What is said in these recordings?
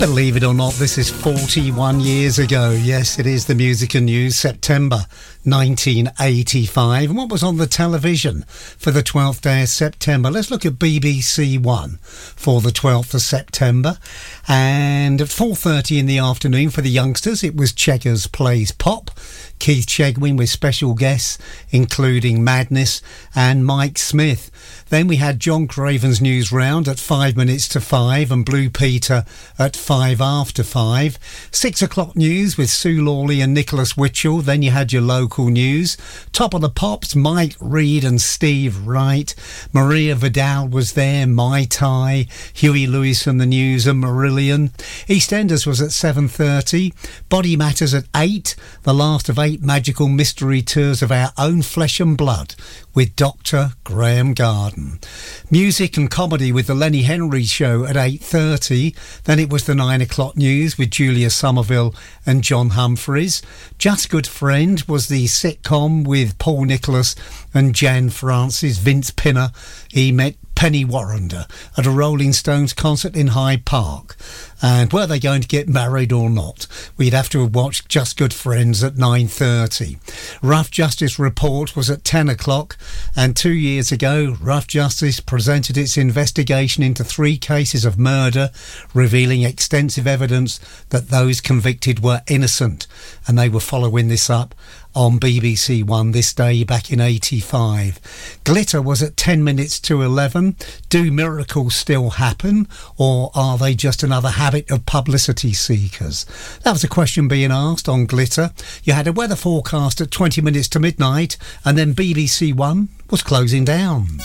Believe it or not, this is 41 years ago. Yes, it is the Music and News, September 1985. And what was on the television for the 12th day of September? Let's look at BBC One for the 12th of September. And at 4:30 in the afternoon for the youngsters, it was Cheggers Plays Pop. Keith Chegwin with special guests, including Madness and Mike Smith. Then we had John Craven's News Round at 5 minutes to 5 and Blue Peter at 5 after 5. 6 o'clock news with Sue Lawley and Nicholas Witchell. Then you had your local news. Top of the Pops, Mike Reed and Steve Wright. Maria Vidal was there, Mai Tai, Huey Lewis from the News and Marillion. EastEnders was at 7:30. Body Matters at 8. The last of 8 magical mystery tours of our own flesh and blood with Dr. Graham Garden. Music and comedy with the Lenny Henry Show at 8:30. Then it was the 9 o'clock news with Julia Somerville and John Humphreys. Just Good Friend was the sitcom with Paul Nicholas and Jan Francis. Vince Pinner, he met Penny Warrender at a Rolling Stones concert in Hyde Park. And were they going to get married or not? We'd have to have watched Just Good Friends at 9:30. Rough Justice Report was at 10 o'clock. And 2 years ago, Rough Justice presented its investigation into 3 cases of murder, revealing extensive evidence that those convicted were innocent. And they were following this up on BBC One this day back in 85. Glitter was at 10 minutes to 11. Do miracles still happen, or are they just another habit of publicity seekers? That was a question being asked on Glitter. You had a weather forecast at 20 minutes to midnight, and then BBC One was closing down.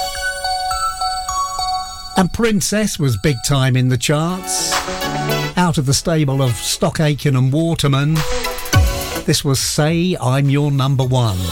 And Princess was big time in the charts. Out of the stable of Stock Aitken and Waterman, this was Say I'm Your Number One.